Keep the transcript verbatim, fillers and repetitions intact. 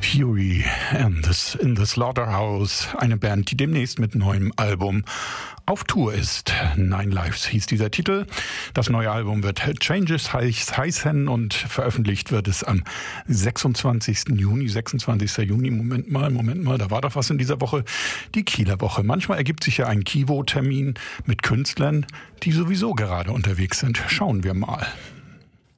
Fury and the, in the Slaughterhouse, eine Band, die demnächst mit neuem Album auf Tour ist. Nine Lives hieß dieser Titel. Das neue Album wird Changes heißen und veröffentlicht wird es am sechsundzwanzigsten Juni. sechsundzwanzigsten Juni, Moment mal, Moment mal, da war doch was in dieser Woche. Die Kieler Woche. Manchmal ergibt sich ja ein Kivo-Termin mit Künstlern, die sowieso gerade unterwegs sind. Schauen wir mal.